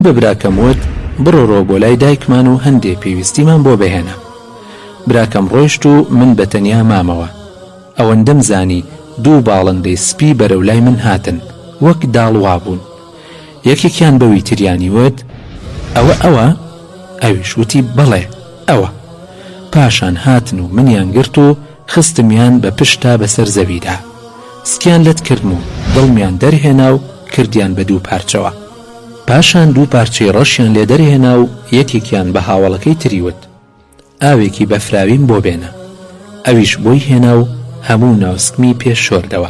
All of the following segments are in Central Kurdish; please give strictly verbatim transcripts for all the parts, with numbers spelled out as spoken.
بە براکەم وت بڕۆڕۆ بۆ لای دایکمان و هەندێ پێویستیمان بۆ بهێنە. براکەم ڕۆیشت و من بە تەنیا مامەوە. ئەوەندەم زانی دوو باڵندەی سپی بەرەو لای من هاتن وەک داڵوا بوون. یەکێکیان بەوی تریانی وت ئەوە ئەوە؟ ئەویش وتی بەڵێ ئەوە. پاشان هاتن و منیان گرت و خستمیان بە پشتا بەسەر زەویدا. سکیان لەت کردم و دڵمیان دەرهێنا و کردیان بە دوو پارچەوە. پاشان دوو پارچەی ڕەشیان لێ دەرهێنا و یەکێکیان بە هاوڵەکەی تریوت ئاوێکی بەفراویم بۆ بێنە. ئەویش بۆی هێنا و هەموو ناوسکمی پێش شۆردەوە.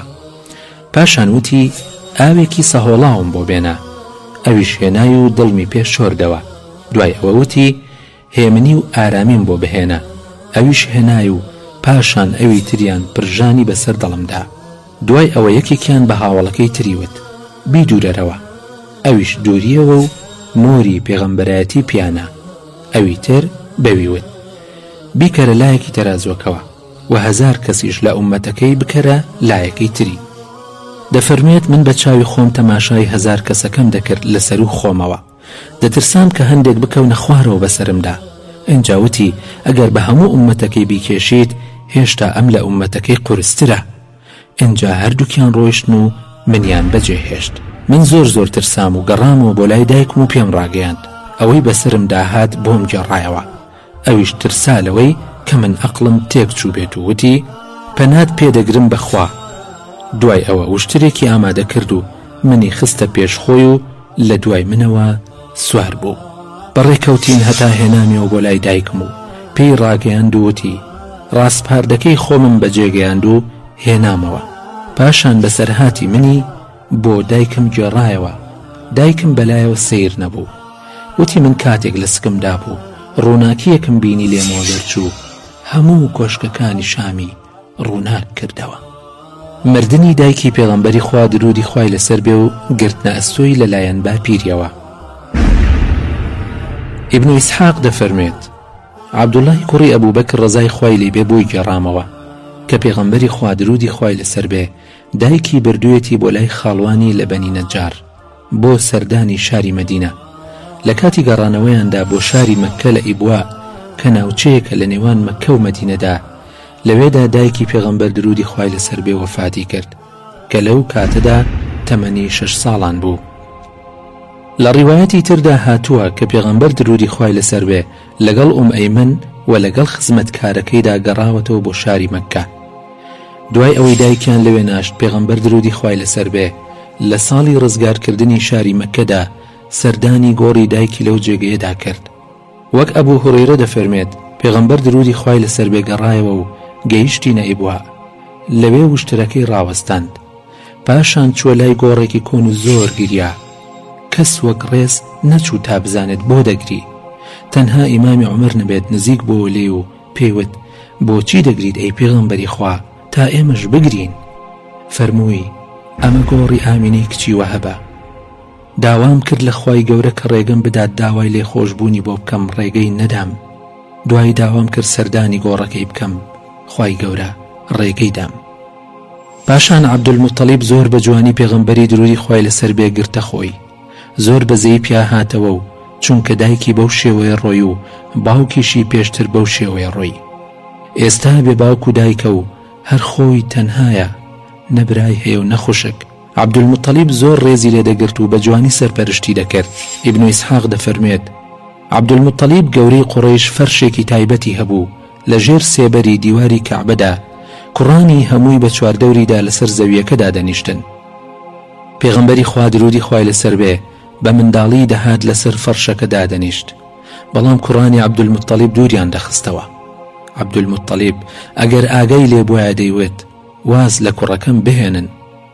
پاشان وتی ئاوێکی سەهۆڵاوم بۆ بێنە. ئەویش هێنای و دڵمی پێش شۆردەوە. دوای ئەوە وتی هێمنی و ئارامیم بۆ بهێنە. ئەویش هێنای و پاشان ئەوی تریان پرژانی بەسەر دڵمدا. دوای ئەوە یەکێکیان بە هاوڵەکەی تریوت بیدوورەرەوە. ئەویش دووریەوە و نۆری پێغەمبەرایەتی پیانە. ئەوی تر بەویوت بیکەرە لایەکی تەرازۆکەوە و هەزار کەسیش لە ئومەتەکەی بکەرە لایەکەی تری. دەفەرمێت من بە چاوی خۆم تەماشای هەزار کەسەکەم دەکرد لەسەر و خۆمەوە. دەترسام کە هەندێک بکەونە خوارەوە بەسرمدا. ئەنجاوتی ئەگەر بە هەموو ئومەتەکەی بیکێشیت هێشتا ئەم لە ئومەتەکەی قورسترە. ئەنجا هەردووکیان ڕۆیشتن و منیان بەجێهێشت. من زۆر زۆر ترسام و گەڕامەوە بۆ لای دایکم و پێم ڕاگەیاند. ئەوەی بەسرم داهات بۆم گێڕایەوە. ئەویش ترسالەوەی کە من ئەقڵم تێک چوو بێت و وتی پەنات پێدەگرم بەخوا. دوای ئەوە وشترێکی ئامادە کرد و منی خستە پێشخۆی و لە دوای منەوە سوار بوو. بەڕێکەوتین هەتا هێنامیەوە بۆ لای دایکم و پێی ڕاگەیاند و وتی ڕاستپاردەکەی خۆمم بەجێگەیاند و هێنامەوە. پاشان بەسەرهاتی منی بۆ دایکم گێڕایەوە. دایکم بەلایەوە سیر نەبوو. وتی من کاتێک لە سکمدا بوو ڕووناکیەکم بینی لێمەوە دەرچوو. هەموو کۆشکەکانی شامی ڕووناک کردەوە. مردنی دایکی پێغەمبەری خوا درودی خوای لەسەر بێ و گرتنە ئەستۆی لەلایەن باپیریەوە. ئیبن ئیسحاق دەفەرمێت عەبدوڵڵاهی کوڕی ئەبوو بەکر ڕەزای خوای لێ بێ بۆی گێڕامەوە کە پێغەمبەری خوا درودی خوای لەسەر بێ دایکی بردوویەتی بۆ لای خاڵوانی لە بەنی نەجار بۆ سەردانی شاری مەدینە. لە کاتی گەڕانەوەیاندا بۆ شاری مەککە لە ئیبوا کە ناوچەیەکە لە نێوان مەککە و مەدینەدا لەوێدا دایکی پێغەمبەر درودی خوای لەسەر بێ وەفاتی کرد کە لەو کاتەدا تەمەنی شەش ساڵان بوو. لە ڕیوایەتی تردا هاتووە کە پێغەمبەر درودی خوای لەسەر بێ لەگەڵ ئوم ئەیمن و لەگەڵ خزمەتکارەکەیدا گەڕاوەتەوە بۆ شاری مەککە. دوای ئەوەی دایکیان لەوێ ناشت پێغەمبەر درودی خوای لەسەر بێ لە ساڵی ڕزگارکردنی شاری مەککەدا سەردانی گۆڕی دایکی لەو جێگەیەدا کرد. وەک ئەبوو هورەیرە دەفەرمێت پێغەمبەر درودی خوای لەسەر بێ گەڕایەوە و گەیشتینە ئیبوا. لەوێ وشترەکەی ڕاوەستاند. پاشان چوە لای گۆڕێکی کۆن و زۆر گریا. کەس وەک ڕێز نەچوو تا بزانێت بۆ دەگری. تەنها ئیمامی عومەر نەبێت نزیک بۆ لێ و پێیوت بۆچی دەگریت ئەی پێغەمبەری خوا تا ئێمەش بگرین؟ فەرمووی ئەمە گۆڕی ئامینەی کچی وەهەبە. داوام کرد لە خوای گەورە کە ڕێگەم بدات داوای لێخۆشبوونی بۆ بکەم ڕێگەی نەدام. دوای داوام کرد سەردانی گۆڕەکەی بکەم خوای گەورە ڕێگەی دام. پاشان عەبدولموتەڵیب زۆر بە جوانی پێغەمبەری درودی خوای لەسەر بێ گرتە خۆی. زۆر بەزەیی پیا هاتەوە و چونکە دایکی بەو شێوەیە ڕۆی و باوکیشی پێشتر بەو شێوەیە ڕۆی. ئێستا بێ باوک و دایکە و هەر خۆی تەنهایە نەبرای هەیە و نەخۆشک. عەبدولموتەڵیب زۆر ڕێزی لێ دەگرت و بە جوانی سەرپەرشتی دەکرد. ئیبن ئیسحاق دەفەرمێت عەبدولموتەڵیب گەورەی قوڕەیش فەرشێکی تایبەتی هەبوو لە ژێر سێبەری دیواری کەعبەدا کوڕانی هەمووی بە چواردەوریدا لەسەر زەویەکەدا دەنیشتن. پێغەمبەری خوا درودی خوای لەسەر بێ بە منداڵی دەهات لەسەر فەرشەکەدا دەنیشت. بەڵام کوڕانی عەبدولموتەڵیب دووریان دەخستەوە. عەبدولموتەڵیب ئەگەر ئاگای لێ بووایە دەیوێت واز لە کوڕەکەم بهێنن.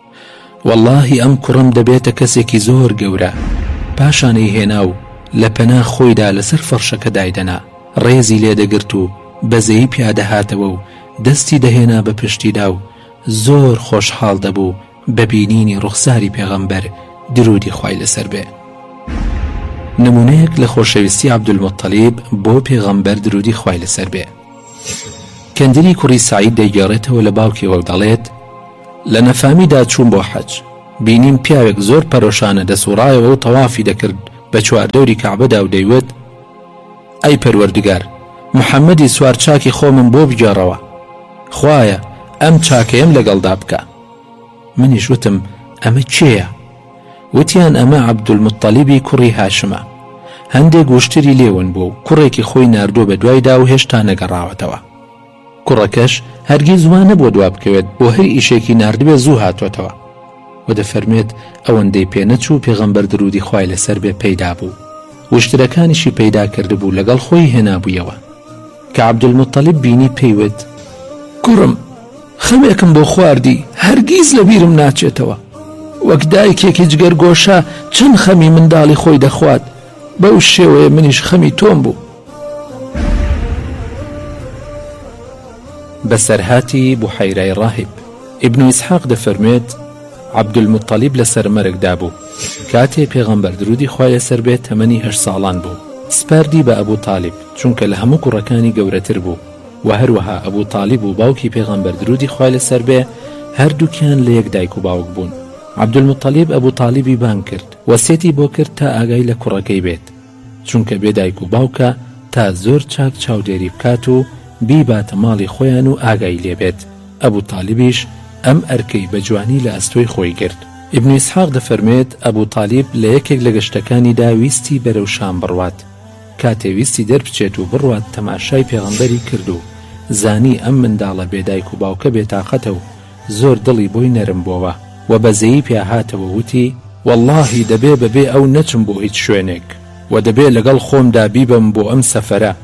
واللهی ئەم کوڕم دەبێتە کەسێکی زۆر گەورە. پاشانەی هێنا و لە پەنا خۆیدا لەسەر فەرشەکە دایدەنا. ڕێزی لێ دەگرت و بەزەیی پیادەهاتەوە و دەستی دەهێنا بە پشتیدا و زۆر خۆشحاڵ دەبوو بە بینینی ڕوخساری پێغەمبەر درودی خوای لەسەر بێ. نمونەیەک لە خۆشەویستی عەبدولموتەڵیب بۆ پێغەمبەر درودی خوای لەسەر بێ. کەندری کوڕی سعید دەیگەڕێتەوە لە باوکیەوە و دەڵێت لە نەفامیدا چوون بۆ حەج. بینیم پیاوێک زۆر پەرۆشانە دەسوڕایەوە و تەوافی دەکرد بە چواردەوری کەعبەدا و دەیوت: ئەی پەروەردگار، محەممەدی سوارچاکی خۆمم بۆ بگێڕەوە، خوایە ئەم چاکەیەم لەگەڵدا بکە. منیش وتم: ئەمە کێیە؟ وتیان: ئەمە عەبدولموتەلیبی کوڕی هاشمە، هەندێک گوشتری لێون بوو و کوڕێکی خۆی ناردووە بە دوایدا و هێشتا نەگەڕاوەتەوە. کوڕەکەش هەرگیز وان نەبووە دوا بکەوێت، بۆ هەر ئیشێکی ناردبێ زوو هاتوەتەوە و دەفەرمێت ئەوەندەی پێنەچوو پێغەمبەر درودی خوای لەسەر بێ پەیدا بوو، وشترەکانیشی پەیدا کردبوو لەگەڵ خۆی هێنابوویەوە. کە عەبدولموتەلیب بینی پێیوت: کوڕم، خەمێکم بۆ خواردی، هەرگیز لە بیرم ناچێتەوە، وەک دایکێکی جگەرگۆشە چەند خەمی منداڵی خۆی دەخوات، بەو شێوەیە منیش خەمی تۆم بوو. بەسەرهاتی بوحەیرای ڕاهب. ئیبن ئیسحاق دەفەرمێت عەبدولموتەلیب لەسەر مەرگدا بوو کاتێ پێغەمبەر درودی خوای لەسەر بێت تەمەنی هەشت ساڵان بوو. سپاردی بە ئەبوو تاالب چونکە لە هەموو کوڕەکانی گەورەتر بوو و هەروەها ئەبوو تاالب و باوکی پێغەمبەر درودی خوای لەسەر بێ هەردووکیان لە یەک دایک و باوک بوون. عەبدولموتەلیب ئەبوو تاالبی بان کرد، وەسیەتی بۆ کرد تا ئاگای لە کوڕەکەی بێت، چونکە بێ دایک و باوکە تا زۆر چاک چاودێری بکات و بیباتە ماڵی خۆیان و ئاگای لێبێت. ئەبوو تاالبیش ئەم ئەرکەی بە جوانی لە ئەستۆی خۆی کرد. ئیبن ئیسحاق دەفەرمێت ئەبوو تاالب لە یەکێک لە گەشتەکانیدا ویستی بەرەو شام بڕوات. کاتێ ویستی دەربچێت و بڕوات تەماشای پێغەمبەری کرد و زانی ئەم منداڵە بێدایک و باوکە بێتاقەتە و زۆر دڵی بۆی نەرم بووە و بەزەیی پیاهاتەوە وتی: وەڵڵاهی دەبێ بەبێ ئەو نەچم بۆ هیچ شوێنێک و دەبێ لەگەڵ خۆمدا بیبم بۆ ئەم سەفەرە.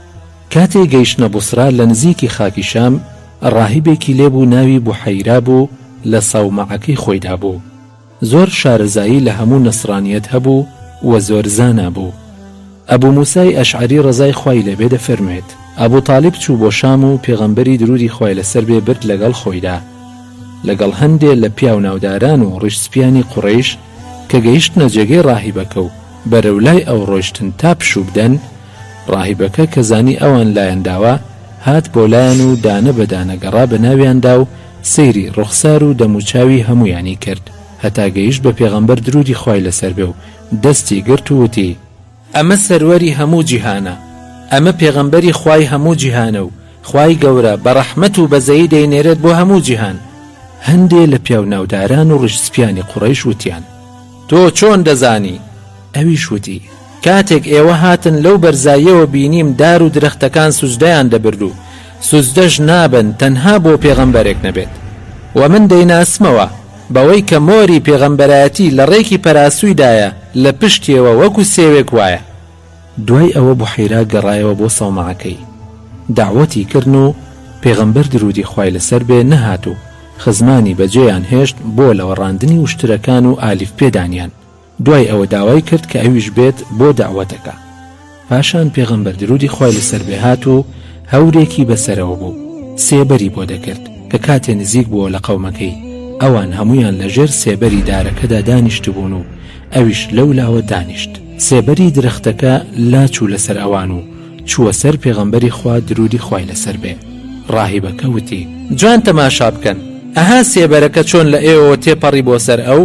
کاتێ گەیشتنە بوسرا لە نزیکی خاکی شام، ڕاهیبێکی لێبوو ناوی بوحەیرا بوو، لە ساومەعەکەی خۆیدا بوو. زۆر شارەزایی لە هەموو نەسڕانیەت هەبوو و زۆر زانا بوو. ئەبوو موسای ئەشعەری ڕەزای خوای لێبێ دەفەرمێت ئەبوو تاالب چوو بۆ شام و پێغەمبەری درودی خوای لەسەر بێ برد لەگەڵ خۆیدا، لەگەڵ هەندێ لە پیاو ناوداران و ڕیشسپیانی قوڕەیش کە گەیشتنە جێگەی ڕاهیبەکە و بەرەولای ئەو ڕۆیشتن تا پشوو بدەن. ڕاهیبەکە کە زانی ئەوان لایەنداوە هات بۆ لایەن و دانە بەدانە گەڕا بە ناویاندا و سەیری ڕوخسار و دەموچاوی هەمویانی کرد، هەتا گەیشت بە پێغەمبەر درودی خوای لەسەر بێ و دەستی گرت و وتی: ئەمە سەروەری هەموو جیهانە، ئەمە پێغەمبەری خوای هەموو جیهانە و خوای گەورە بە ڕەحمەت و بەزەیی دەینێرێت بۆ هەموو جیهان. هەندێ لە پیاو ناوداران و ڕیشسپیانی قوڕەیش وتیان: تۆ چۆن دەزانی؟ ئەویش وتی: کاتێک ئێوە هاتن لەو بەرزاییەوە بینیم دار و درەختەکان سوزدەیان دەبرد و سوزدەش نابن تەنها بۆ پێغەمبەرێک نەبێت، و من دەیناسمەوە بەوەی کە مۆری پێغەمبەرایەتی لە ڕێکی پەراسوویدایە لە پشتیەوە وەکو سێوێک وایە. دوای ئەوە بوحەیرا گەڕایەوە بۆ سەومەعەکەی، داوەتی کردن و پێغەمبەر درودی خوای لەسەر بێ نەهات و خزمانی بەجێیان هێشت بۆ لەوەڕاندنی وشترەکان و ئالیف پێدانیان. دوای ئەوە داوای کرد کە ئەویش بێت بۆ داوەتەکە. پاشان پێغەمبەر درودی خوای لەسەر بێ هات و هەورێکی بەسەرەوە بوو، سێبەری بۆ دەکرد کە کاتێ نزیک بووە لە قەومەکەی ئەوان هەمویان لەژێر سێبەری دارەکەدا دانیشت بوون و ئەویش لەو لاوە دانیشت. سێبەری درەختەکە لاچوو لەسەر ئەوان و چووە سەر پێغەمبەری خوا درودی خوای لەسەر بێ. ڕاهیبەکە وتی: جوان تەماشا بکەن، ئەها سێبەرەکە چۆن لە ئێوە تێپەڕی بۆ سەر ئەو.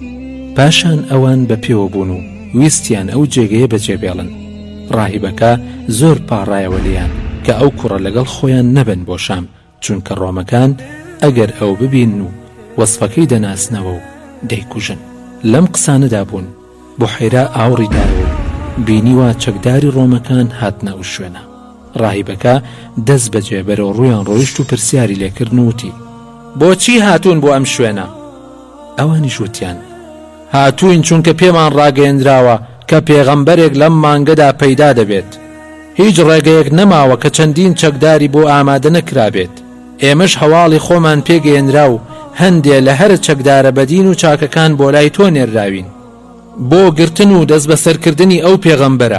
پاشان ئەوان بە پێوە بوون و ویستیان ئەو جێگەیە بەجێبێڵن. ڕاهیبەکە زۆر پاڕایەوە لێیان کە ئەو کوڕە لەگەڵ خۆیان نەبن بۆ شام، چونکە ڕۆمەکان ئەگەر ئەو ببین و وەسفەکەی دەناسنەوە و دەیکوژن. لەم قسانەدا بوون بوحەیرا ئاوڕی داوە و بینیوە چەکداری ڕۆمەکان هاتنە ئەو شوێنە. ڕاهیبەکە دەست بەجێ بەرەو ڕوویان ڕۆیشت و پرسیاری لێکردن وتی: بۆچی هاتوون بۆ ئەم شوێنە؟ ئەوانیش وتیان: هاتوین چونکە پێمان ڕاگەیەندراوە کە پێغەمبەرێک لەم مانگەدا پەیدا دەبێت. هیچ ڕێگەیەک نەماوە کە چەندین چەکداری بۆ ئامادە نەکرابێت. ئێمەش هەواڵی خۆمان پێگەیەندرا و هەندێ لە هەر چەکدارە بەدین و چاکەکان بۆ لای تۆ نێرراوین بۆ گرتن و دەست بەسەرکردنی ئەو پێغەمبەرە.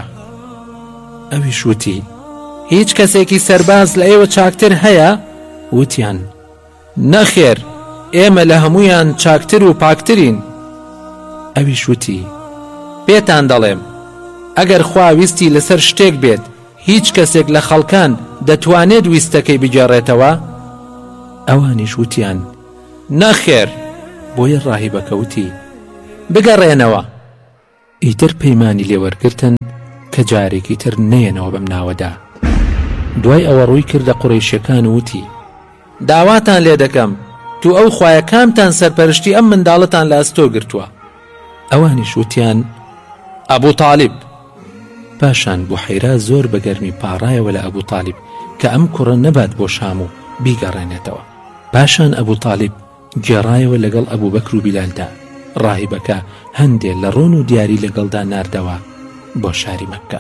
ئەویش وتی: هیچ کەسێکی سەرباز لە ئێوە چاکتر هەیە؟ وتیان: نەخێر، ئێمە لە هەمویان چاکتر و پاکترین. ئەویش وتی: پێتان دەڵێم ئەگەر خوا ویستی لەسەر شتێک بێت هیچ کەسێک لە خەڵکان دەتوانێت ویستەکەی بگێڕێتەوە؟ ئەوانیش وتیان: نەخێر. بۆیە ڕاهیبەکە وتی: بگەڕێنەوە. ئیتر پەیمانی لێوەرگرتن کە جارێکی تر نەیەنەوە بەم ناوەدا. دوای ئەوە ڕووی کردە قوڕەیشیەکان و وتی: داواتان لێ دەکەم تو ئەو خوایە کامتان سەرپەرشتی ئەم منداڵتان لە ئەستۆ گرتووە؟ ئەوانیش وتیان: ئەبوو تاالب. پاشان بوحەیرە زۆر بەگەرمی پاڕایەوە لە ئەبوو تاالب کە ئەم کوڕە نەبات بۆ شام و بیگەڕێنێتەوە. پاشان ئەبوو تاالب گێڕایەوە لەگەڵ ئەبوو بەکر و بیلالدا. ڕاهیبەکە هەندێ لە ڕۆن و دیاری لەگەڵدا ناردەوە بۆ شاری مەککە.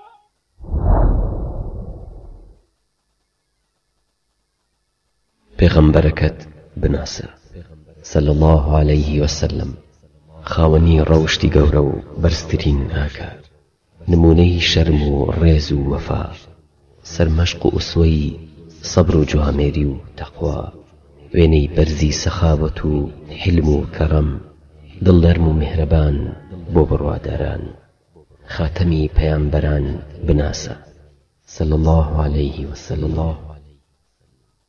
پێغەمبەرەکەت بناسە صلی الله عليه وسلم، خاوەنی ڕەوشتی گەورە و بەرزترین ئاگا، نمونەی شەرم و ڕێز و وەفا، سەرمەشق و ئوسوەی سەبر و جوامێری و تەقوا، وێنەی بەرزی سەخاوەت و حلم و کەڕەم، دڵنەرم و میهرەبان بۆ بڕواداران، خاتەمی پەیامبەران بناسە صلی الله عليه وسلم.